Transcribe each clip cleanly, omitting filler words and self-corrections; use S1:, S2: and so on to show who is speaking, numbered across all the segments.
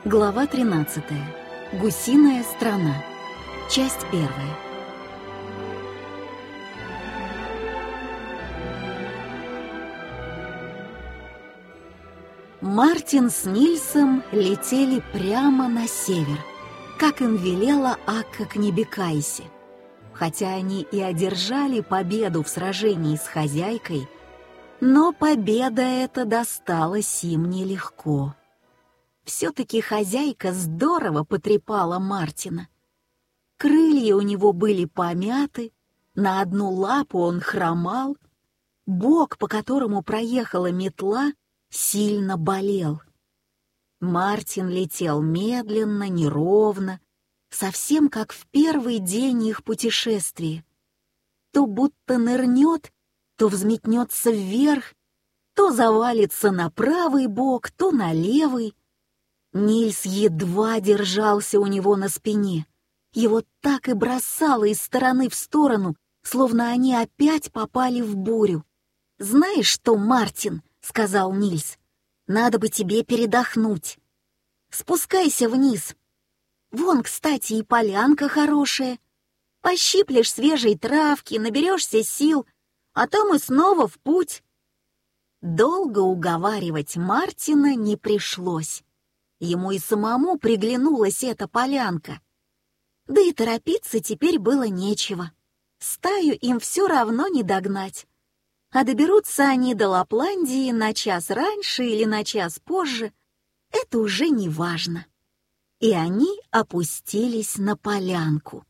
S1: Глава 13. Гусиная страна. Часть 1. Мартин с Нильсом летели прямо на север, как им велела Акка Кнебекайсе. Хотя они и одержали победу в сражении с хозяйкой, но победа эта досталась им нелегко. Все-таки хозяйка здорово потрепала Мартина. Крылья у него были помяты, на одну лапу он хромал, бок, по которому проехала метла, сильно болел. Мартин летел медленно, неровно, совсем как в первый день их путешествия. То будто нырнет, то взметнется вверх, то завалится на правый бок, то на левый. Нильс едва держался у него на спине. Его так и бросало из стороны в сторону, словно они опять попали в бурю. «Знаешь что, Мартин?» — сказал Нильс. «Надо бы тебе передохнуть. Спускайся вниз. Вон, кстати, и полянка хорошая. Пощиплешь свежей травки, наберешься сил, а там и снова в путь». Долго уговаривать Мартина не пришлось. Ему и самому приглянулась эта полянка. Да и торопиться теперь было нечего. Стаю им все равно не догнать. А доберутся они до Лапландии на час раньше или на час позже, это уже не важно. И они опустились на полянку.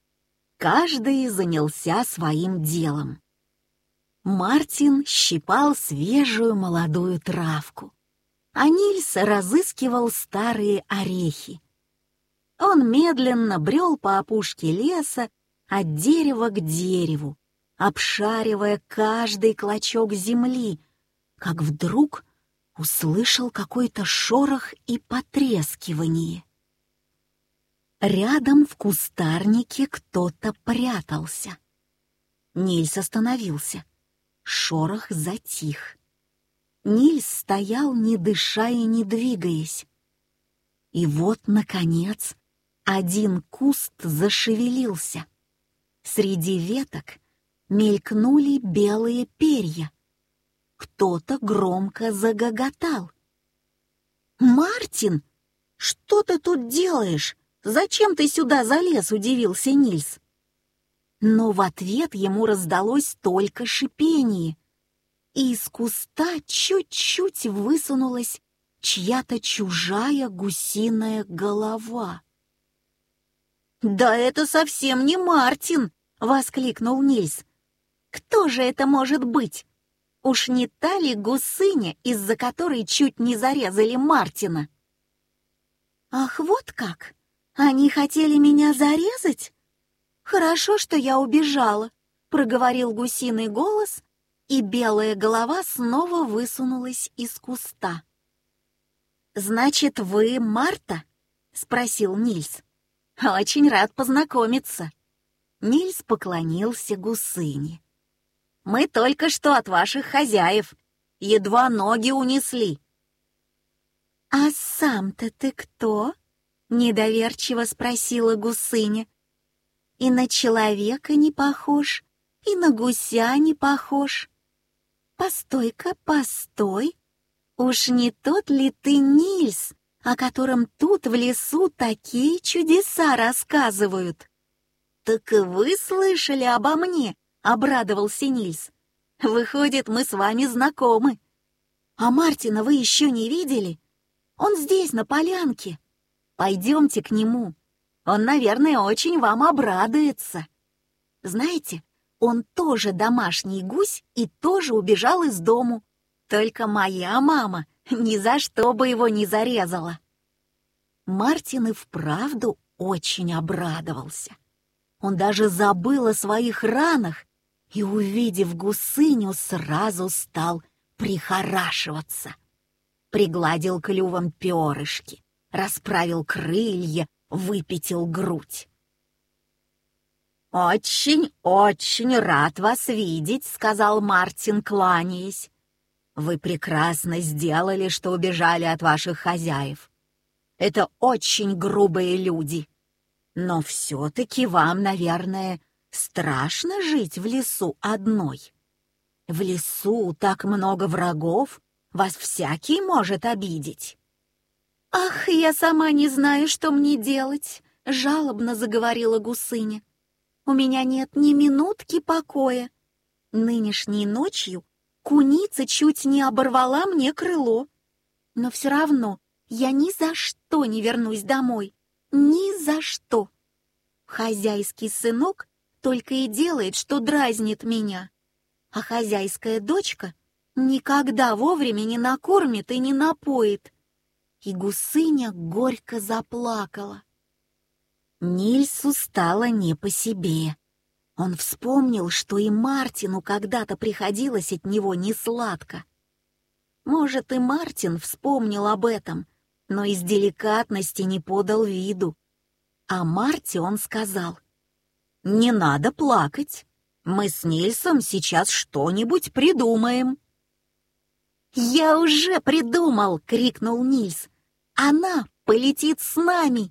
S1: Каждый занялся своим делом. Мартин щипал свежую молодую травку, а Нильс разыскивал старые орехи. Он медленно брел по опушке леса от дерева к дереву, обшаривая каждый клочок земли, как вдруг услышал какой-то шорох и потрескивание. Рядом в кустарнике кто-то прятался. Нильс остановился. Шорох затих. Нильс стоял, не дыша и не двигаясь. И вот, наконец, один куст зашевелился. Среди веток мелькнули белые перья. Кто-то громко загоготал. «Мартин, что ты тут делаешь? Зачем ты сюда залез?» — удивился Нильс. Но в ответ ему раздалось только шипение, и из куста чуть-чуть высунулась чья-то чужая гусиная голова. «Да это совсем не Мартин!» — воскликнул Нильс. «Кто же это может быть? Уж не та ли гусыня, из-за которой чуть не зарезали Мартина?» «Ах, вот как! Они хотели меня зарезать? Хорошо, что я убежала», — проговорил гусиный голос, и белая голова снова высунулась из куста. «Значит, вы Марта?» — спросил Нильс. «Очень рад познакомиться». Нильс поклонился гусыне. «Мы только что от ваших хозяев. Едва ноги унесли». «А сам-то ты кто?» — недоверчиво спросила гусыня. «И на человека не похож, и на гуся не похож. Постой-ка, постой. Уж не тот ли ты Нильс, о котором тут в лесу такие чудеса рассказывают?» «Так и вы слышали обо мне?» — обрадовался Нильс. «Выходит, мы с вами знакомы. А Мартина вы еще не видели? Он здесь, на полянке. Пойдемте к нему. Он, наверное, очень вам обрадуется. Знаете, он тоже домашний гусь и тоже убежал из дому. Только моя мама ни за что бы его не зарезала». Мартин и вправду очень обрадовался. Он даже забыл о своих ранах и, увидев гусыню, сразу стал прихорашиваться. Пригладил клювом перышки, расправил крылья, выпятил грудь. «Очень-очень рад вас видеть», — сказал Мартин, кланяясь. «Вы прекрасно сделали, что убежали от ваших хозяев. Это очень грубые люди. Но все-таки вам, наверное, страшно жить в лесу одной. В лесу так много врагов, вас всякий может обидеть». «Ах, я сама не знаю, что мне делать», — жалобно заговорила гусыня. «У меня нет ни минутки покоя. Нынешней ночью куница чуть не оборвала мне крыло. Но все равно я ни за что не вернусь домой. Ни за что. Хозяйский сынок только и делает, что дразнит меня. А хозяйская дочка никогда вовремя не накормит и не напоит». И гусыня горько заплакала. Нильсу стало не по себе. Он вспомнил, что и Мартину когда-то приходилось от него несладко. Может, и Мартин вспомнил об этом, но из деликатности не подал виду. А Марте он сказал: «Не надо плакать. Мы с Нильсом сейчас что-нибудь придумаем». «Я уже придумал!» — крикнул Нильс. «Она полетит с нами!»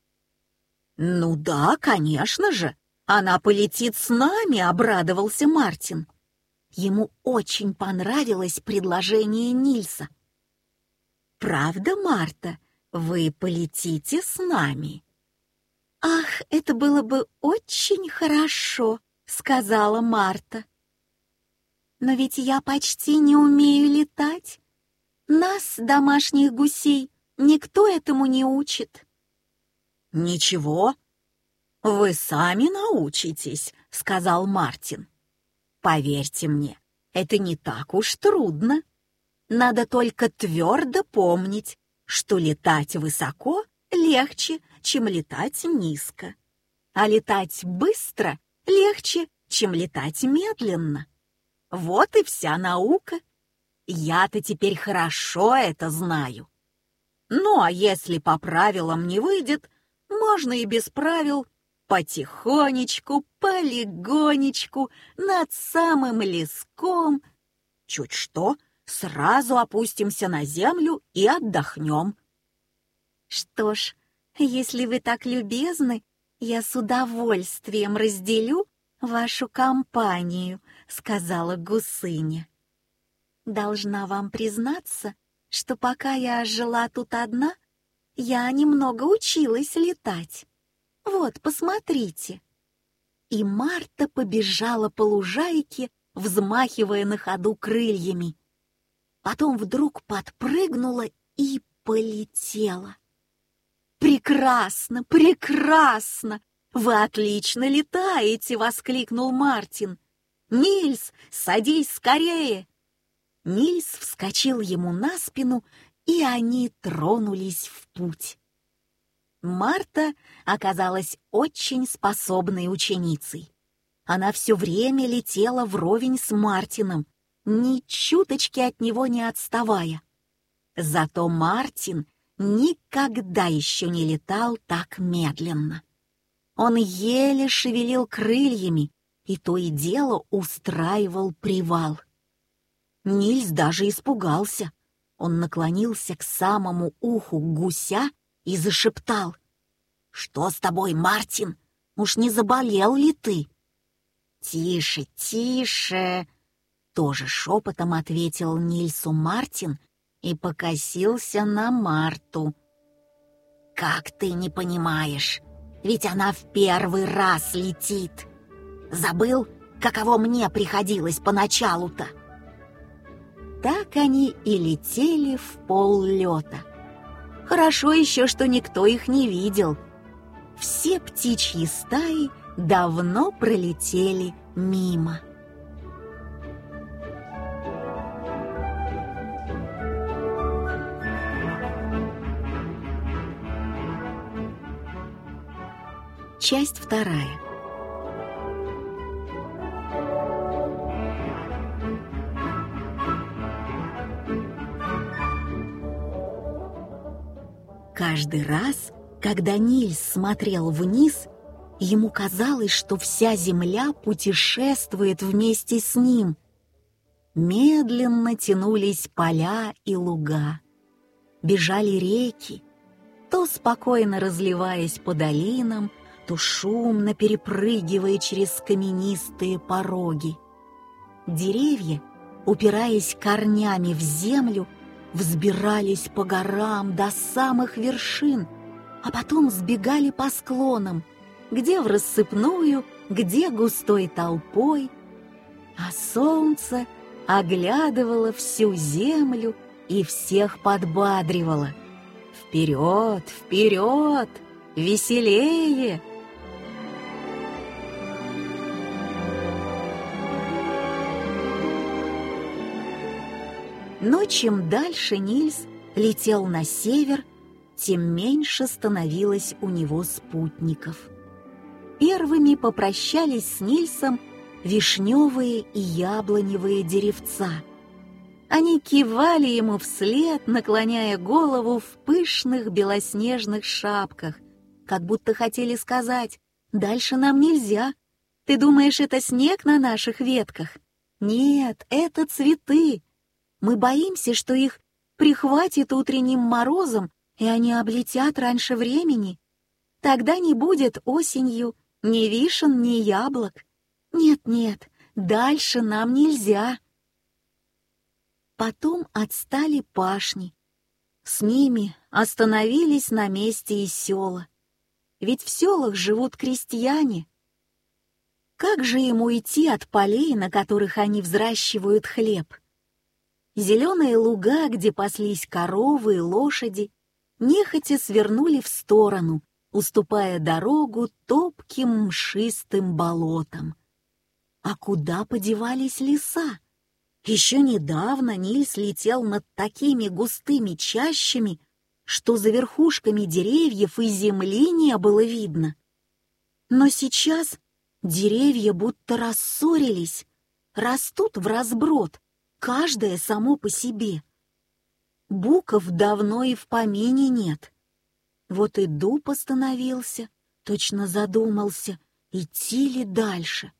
S1: «Ну да, конечно же, она полетит с нами!» — обрадовался Мартин. Ему очень понравилось предложение Нильса. «Правда, Марта, вы полетите с нами?» «Ах, это было бы очень хорошо!» — сказала Марта. «Но ведь я почти не умею летать. Нас, домашних гусей, никто этому не учит». «Ничего, вы сами научитесь», — сказал Мартин. «Поверьте мне, это не так уж трудно. Надо только твердо помнить, что летать высоко легче, чем летать низко, а летать быстро легче, чем летать медленно. Вот и вся наука. Я-то теперь хорошо это знаю. Ну, а если по правилам не выйдет, можно и без правил, потихонечку, полегонечку, над самым леском. Чуть что, сразу опустимся на землю и отдохнем». «Что ж, если вы так любезны, я с удовольствием разделю вашу компанию», — сказала гусыня. «Должна вам признаться, что пока я жила тут одна, я немного училась летать. Вот, посмотрите». И Марта побежала по лужайке, взмахивая на ходу крыльями. Потом вдруг подпрыгнула и полетела. «Прекрасно, прекрасно! Вы отлично летаете!» — воскликнул Мартин. «Нильс, садись скорее!» Нильс вскочил ему на спину, и они тронулись в путь. Марта оказалась очень способной ученицей. Она все время летела вровень с Мартином, ни чуточки от него не отставая. Зато Мартин никогда еще не летал так медленно. Он еле шевелил крыльями и то и дело устраивал привал. Нильс даже испугался. Он наклонился к самому уху гуся и зашептал: «Что с тобой, Мартин? Уж не заболел ли ты?» «Тише, тише!» — тоже шепотом ответил Нильсу Мартин и покосился на Марту. «Как ты не понимаешь? Ведь она в первый раз летит. Забыл, каково мне приходилось поначалу-то?» Так они и летели в поллета. Хорошо еще, что никто их не видел. Все птичьи стаи давно пролетели мимо. Часть вторая. Каждый раз, когда Нильс смотрел вниз, ему казалось, что вся земля путешествует вместе с ним. Медленно тянулись поля и луга, бежали реки, то спокойно разливаясь по долинам, то шумно перепрыгивая через каменистые пороги. Деревья, упираясь корнями в землю, взбирались по горам до самых вершин, а потом сбегали по склонам, где в рассыпную, где густой толпой, а солнце оглядывало всю землю и всех подбадривало. «Вперед, вперед! Веселее!» Но чем дальше Нильс летел на север, тем меньше становилось у него спутников. Первыми попрощались с Нильсом вишневые и яблоневые деревца. Они кивали ему вслед, наклоняя голову в пышных белоснежных шапках, как будто хотели сказать: «Дальше нам нельзя. Ты думаешь, это снег на наших ветках? Нет, это цветы. Мы боимся, что их прихватит утренним морозом, и они облетят раньше времени. Тогда не будет осенью ни вишен, ни яблок. Нет-нет, дальше нам нельзя». Потом отстали пашни. С ними остановились на месте и села. Ведь в селах живут крестьяне. Как же им уйти от полей, на которых они взращивают хлеб? Зеленые луга, где паслись коровы и лошади, нехотя свернули в сторону, уступая дорогу топким мшистым болотам. А куда подевались леса? Еще недавно Нильс летел над такими густыми чащами, что за верхушками деревьев и земли не было видно. Но сейчас деревья будто рассорились, растут вразброд, каждое само по себе. Буков давно и в помине нет. Вот и дуб остановился, точно задумался, идти ли дальше.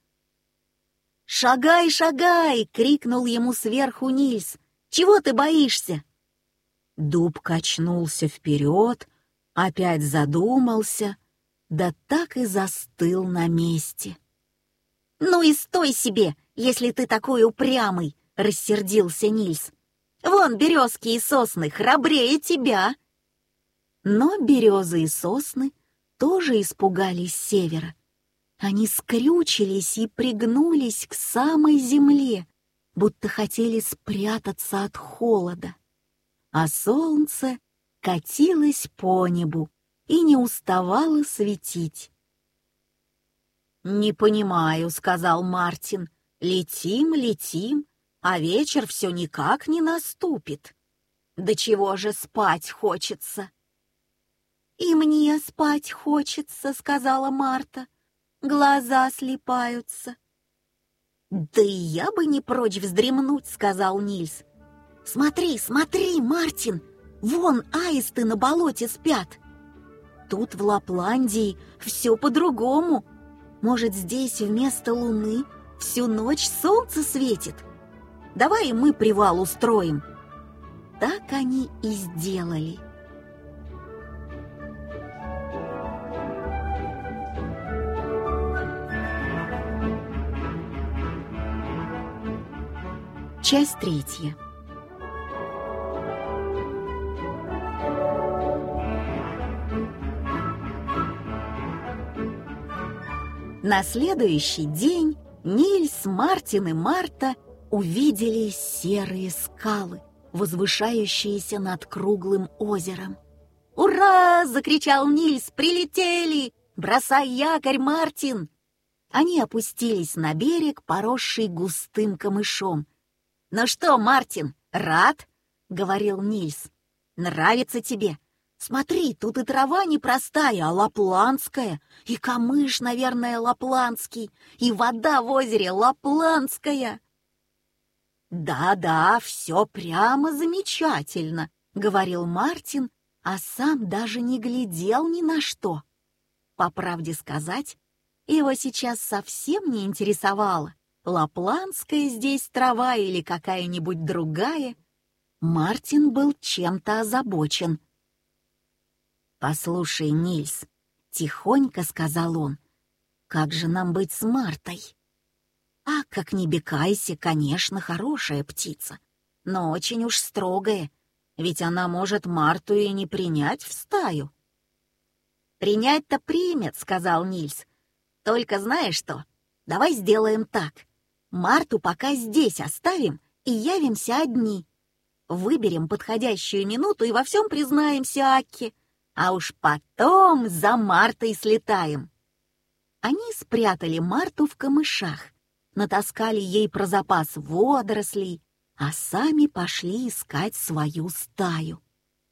S1: «Шагай, шагай!» — крикнул ему сверху Нильс. «Чего ты боишься?» Дуб качнулся вперед, опять задумался, да так и застыл на месте. «Ну и стой себе, если ты такой упрямый!» — рассердился Нильс. «Вон березки и сосны храбрее тебя!» Но березы и сосны тоже испугались севера. Они скрючились и пригнулись к самой земле, будто хотели спрятаться от холода. А солнце катилось по небу и не уставало светить. «Не понимаю», — сказал Мартин. «Летим, летим, а вечер все никак не наступит. До чего же спать хочется?» «И мне спать хочется», — сказала Марта. «Глаза слипаются». «Да и я бы не прочь вздремнуть», — сказал Нильс. «Смотри, смотри, Мартин, вон аисты на болоте спят. Тут в Лапландии все по-другому. Может, здесь вместо луны всю ночь солнце светит? Давай и мы привал устроим». Так они и сделали. Часть 3. На следующий день Нильс, Мартин и Марта увидели серые скалы, возвышающиеся над круглым озером. «Ура!» — закричал Нильс. «Прилетели! Бросай якорь, Мартин!» Они опустились на берег, поросший густым камышом. «Ну что, Мартин, рад?» — говорил Нильс. «Нравится тебе? Смотри, тут и трава не простая, а лапландская, и камыш, наверное, лапландский, и вода в озере лапландская». «Да-да, все прямо замечательно», — говорил Мартин, а сам даже не глядел ни на что. По правде сказать, его сейчас совсем не интересовало, лапландская здесь трава или какая-нибудь другая. Мартин был чем-то озабочен. «Послушай, Нильс», — тихонько сказал он, — «как же нам быть с Мартой?» «А как не Бекайси, конечно, хорошая птица, но очень уж строгая, ведь она может Марту и не принять в стаю». «Принять-то примет», — сказал Нильс. «Только знаешь что, давай сделаем так. Марту пока здесь оставим и явимся одни. Выберем подходящую минуту и во всем признаемся Акке, а уж потом за Мартой слетаем». Они спрятали Марту в камышах, натаскали ей про запас водорослей, а сами пошли искать свою стаю.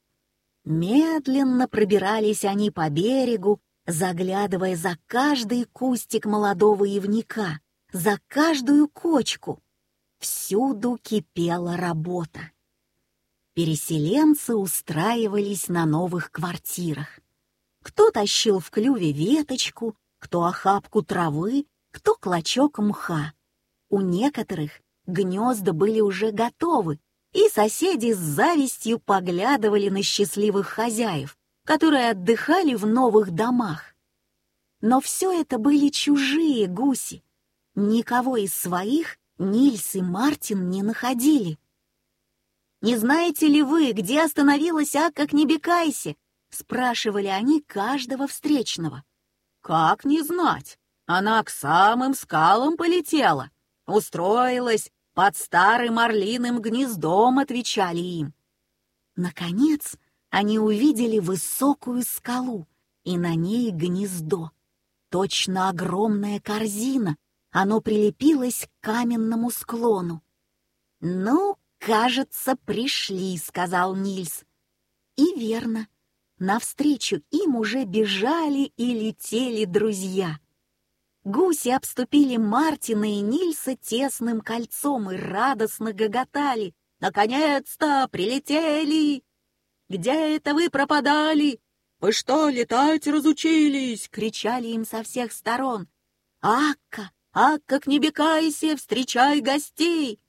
S1: Медленно пробирались они по берегу, заглядывая за каждый кустик молодого ивника, за каждую кочку. Всюду кипела работа. Переселенцы устраивались на новых квартирах. Кто тащил в клюве веточку, кто охапку травы, кто клочок мха. У некоторых гнезда были уже готовы, и соседи с завистью поглядывали на счастливых хозяев, которые отдыхали в новых домах. Но все это были чужие гуси. Никого из своих Нильс и Мартин не находили. «Не знаете ли вы, где остановилась Акка Кнебекайси?» — спрашивали они каждого встречного. «Как не знать? Она к самым скалам полетела. Устроилась под старым орлиным гнездом», — отвечали им. Наконец, они увидели высокую скалу, и на ней гнездо. Точно огромная корзина, оно прилепилось к каменному склону. «Ну, кажется, пришли», — сказал Нильс. И верно, навстречу им уже бежали и летели друзья. Гуси обступили Мартина и Нильса тесным кольцом и радостно гоготали. «Наконец-то прилетели! Где это вы пропадали? Вы что, летать разучились?» — кричали им со всех сторон. «Акка, Акка Кнебекайси, встречай гостей!»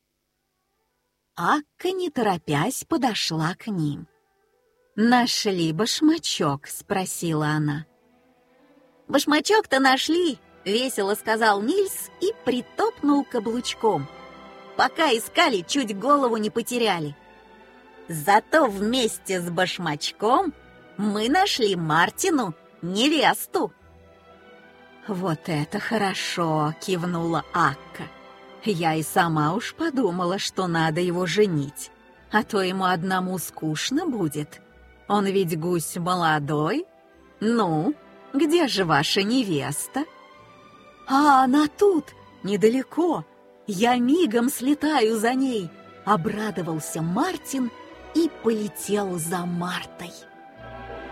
S1: Акка, не торопясь, подошла к ним. «Нашли башмачок?» — спросила она. «Башмачок-то нашли!» — весело сказал Нильс и притопнул каблучком. Пока искали, чуть голову не потеряли. Зато вместе с башмачком мы нашли Мартину невесту. «Вот это хорошо!» — кивнула Акка. «Я и сама уж подумала, что надо его женить, а то ему одному скучно будет. Он ведь гусь молодой. Ну, где же ваша невеста?» «А она тут, недалеко. Я мигом слетаю за ней», — обрадовался Мартин и полетел за Мартой.